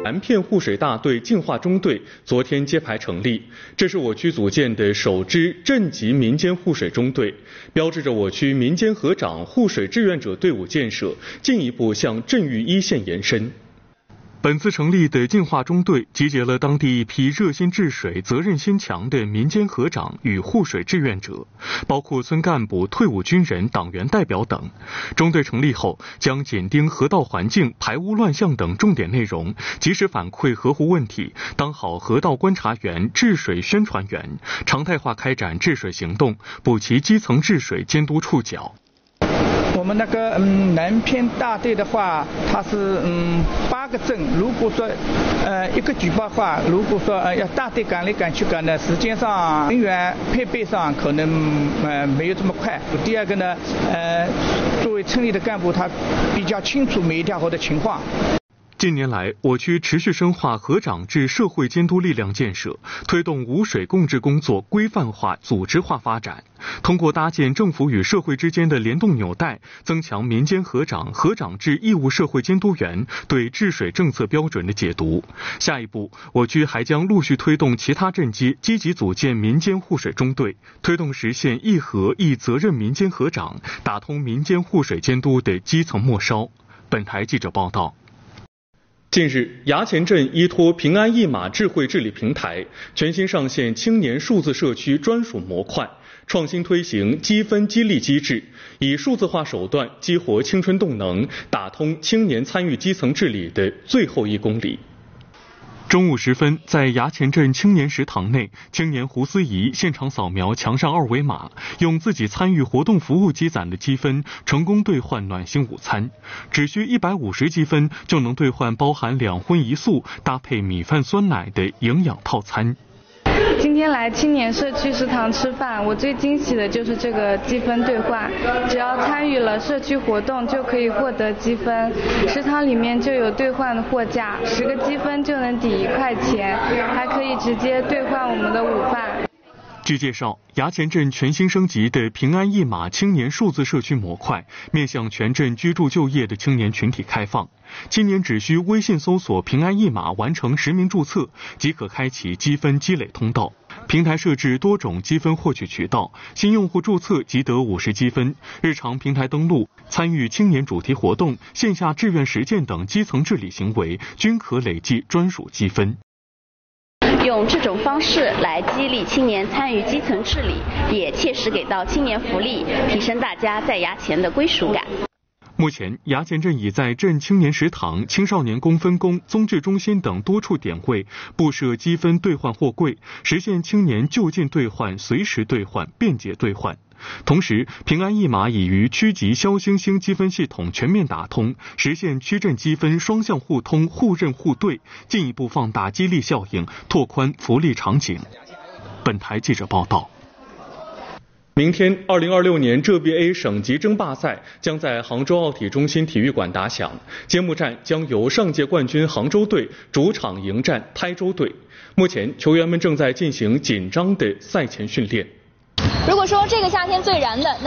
南片护水大队净化中队昨天揭牌成立，这是我区组建的首支镇级民间护水中队，标志着我区民间河长护水志愿者队伍建设进一步向镇域一线延伸。本次成立的净化中队集结了当地一批热心治水、责任心强的民间河长与护水志愿者，包括村干部、退伍军人、党员代表等。中队成立后，将紧盯河道环境、排污乱象等重点内容，及时反馈河湖问题，当好河道观察员、治水宣传员，常态化开展治水行动，补齐基层治水监督触角。 我们那个南片大队的话，它是8个镇。如果说一个举报的话，如果说要大队赶来赶去赶呢，时间上人员配备上可能没有这么快。第二个呢，作为村里的干部，他比较清楚每一条河的情况。 近年来，我区持续深化河长制社会监督力量建设，推动污水共治工作规范化、组织化发展。通过搭建政府与社会之间的联动纽带，增强民间河长、河长制义务社会监督员对治水政策标准的解读。下一步，我区还将陆续推动其他镇街积极组建民间护水中队，推动实现一河一责任民间河长，打通民间护水监督的基层末梢。本台记者报道。近日，衙前镇依托平安一码智慧治理平台，全新上线青年数字社区专属模块，创新推行积分激励机制，以数字化手段激活青春动能，打通青年参与基层治理的最后1公里。中午时分，在衙前镇青年食堂内，青年胡思怡现场扫描墙上2维码，用自己参与活动服务积攒的积分，成功兑换暖心午餐。只需150积分就能兑换包含2荤1素搭配米饭酸奶的营养套餐。 今天来青年社区食堂吃饭，我最惊喜的就是这个积分兑换，只要参与了社区活动就可以获得积分，食堂里面就有兑换的货架，10个积分就能抵1块钱，还可以直接兑换我们的午饭。 据介绍，衙前镇全新升级的平安一码青年数字社区模块，面向全镇居住就业的青年群体开放。青年只需微信搜索平安一码完成实名注册，即可开启积分积累通道。平台设置多种积分获取渠道，新用户注册即得50积分，日常平台登录、参与青年主题活动、线下志愿实践等基层治理行为，均可累计专属积分。 用这种方式来激励青年参与基层治理，也切实给到青年福利，提升大家在衙前的归属感。 目前，衙前镇已在镇青年食堂、青少年宫分工、综治中心等多处点位布设积分兑换货柜，实现青年就近兑换、随时兑换、便捷兑换。同时，平安一码已与区级消星星积分系统全面打通，实现区镇积分双向互通、互认互兑，进一步放大激励效应，拓宽福利场景。本台记者报道。明天，2026年浙 BA 省级争霸赛将在杭州奥体中心体育馆打响，揭幕战将由上届冠军杭州队主场迎战台州队。目前，球员们正在进行紧张的赛前训练。 如果说这个夏天最燃的，